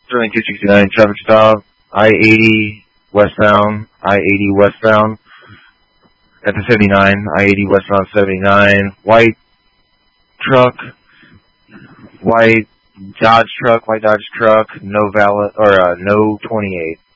Sterling 269, traffic stop, I-80 westbound, I-80 westbound, at the 79, I-80 westbound 79, white truck, white Dodge truck, no 28.